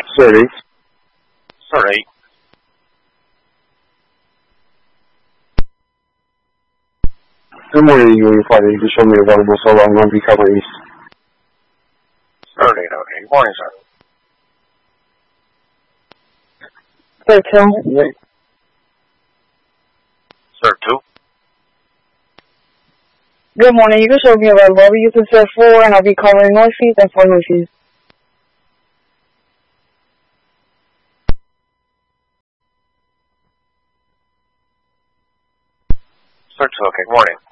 Sorry. Sorry. Good morning, you and Friday. You can show me available so I'm going to be covering these. Certainly, okay. Good morning, sir. Sir, two. Wait. Sir, 2. Good morning. You can show me available. I'll be using Sir 4 and I'll be covering Northeast and 4 Northeast. Sir, 2, okay. Good morning.